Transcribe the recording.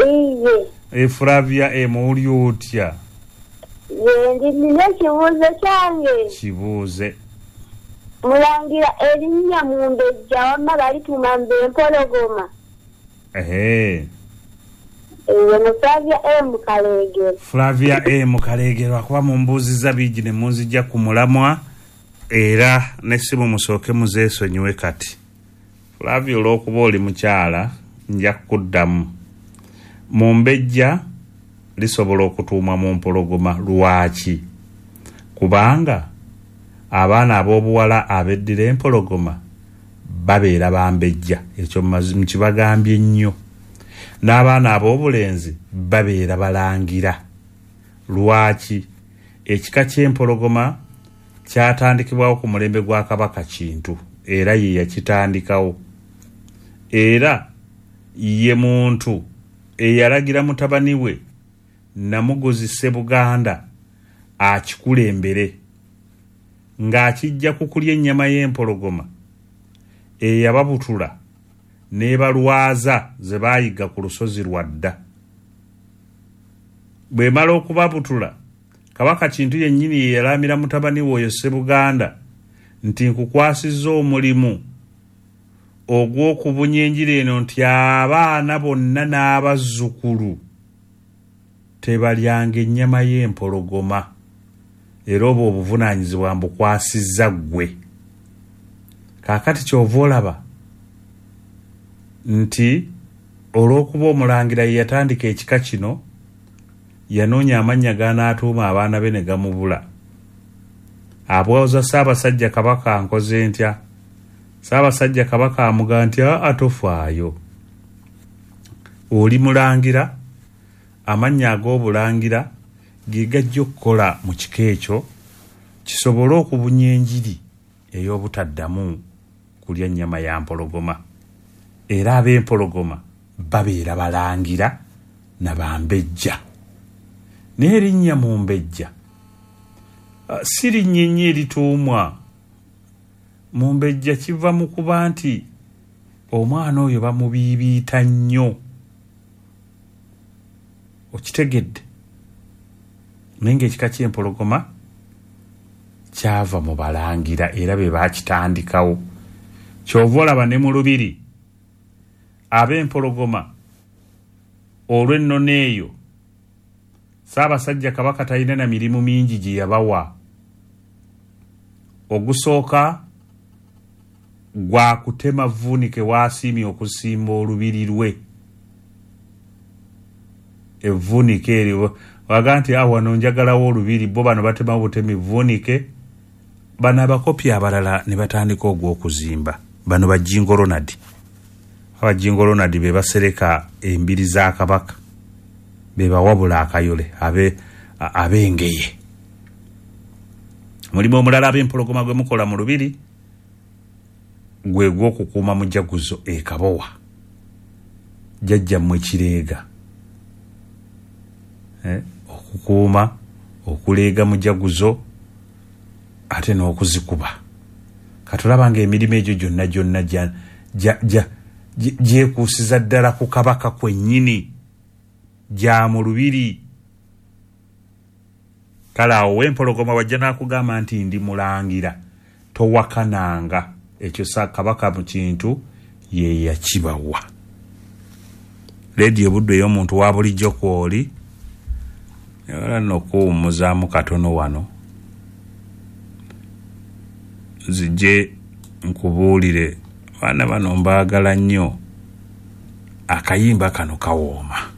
Iye. Flavia uli otya? Ndine kibuuzo kyange. Kibuuze. Mulangira erinnya Mumbejja wamma balituma Mpologoma. Flavia Kalegerwa akuba mumbuuziza bigi ne munzijja ku mulamwa era n'essimu musooke muzeesonyiwe kati. Flavia olw'okuba oli mukyala nja kukuddamu. Mumbejja lisobola okutuumwa mu Mpologoma lwaki? Kubanga abaana ab'obuwala abeddira Empologoma babeera bambejja, ekyo mukibagambye nnyo. N'abaana ab'obulenzi babeera balangira. Lwaki? Ekika ky'Empologoma kyatandikibwawo ku mulembe gwa Kabaka Kintu era ye yakitandikawo. Era ye muntu eyalagira mutabani we Namugozi Ssebuganda akikulembere ng'akijja kukulya ennyama y'Empologoma eyababutula n'ebalwaza ze baayiga ku lusozi lwadda. Bwe mala okubabutula, Kabaka Kintu yennyini ye yalaamira mutabani we oyo Ssebuganda nti nkukwasizza omulimu ogw'okubunya enjiri eno nti abaana bonna n'abazzukulu tebalyanga ennyama y'Empologoma era oba obuvunaanyizibwa mbukwasizza ggwe. Kaakati kyova olaba nti olw'okuba omulangira ye yatandika ekika kino yanoonya amannya g'anaatuuma abaana be ne gamubula. Abwaza Ssaabasajja Kabaka ankoze ntya? Ssaabasajja Kabaka amugaa nti atofaayo. Oli mulangira, amannya ag'obulangira ge gajja okukola mu kika ekyo kisobole okubunya enjiri ey'obutaddamu kulya nnyama ya Mpologoma. Era ab'Empologoma babeera balangira na bambejja. Naye erinnya Mumbejja si linnya nnyo erituumwa. Mumbejja kiva mu kuba nti omwana oyo bamubiibiita nnyo. Okitegedde? Naye ng'ekika ky'Empologoma kyava mu balangira era be baakitandikawo. Kyova olaba ne mu Lubiri ab'Empologoma olw'ennono eyo Ssaabasajja Kabaka talina na mirimu mingi gye yabawa. Ogusooka gwa kutema Vvuunike w'asiimye okusimba olubiri lwe. Evvuunike eryo waga nti wano njagalawo olubiri, bo bano batema butemi Vvuunike, bano abakopi abalala ne batandika ogw'okuzimba. Bano Bajingo Ronald. Abajingo Ronald be basereka embiri za Kabaka. Be bawabula akayole abengeye. Mulimu omulala ab'Empologoma gwe mukola mu Lubiri gwe gw'okukuuma Mujaguzo Kabowa. Jjajjammwe Kireega. Okukuuma, okuleega Mujaguzo ate n'okuzikuba. Katulaba ng'emirimu egyo gyonna gyekuusiza ddala ku Kabaka kwennyini gya mu Lubiri. Kale awo Empologoma wajja n'akugamba nti ndi mulangira towakananga. Ekyo Kabaka mu Kintu ye yakibawa. Leediyo Buddu ey'omuntu wa bulijjo kw'oli era n'okuwummuzaamu katono wano zijje nkubuulire baana bano mbaagala nnyo. Akayimba kano kawooma.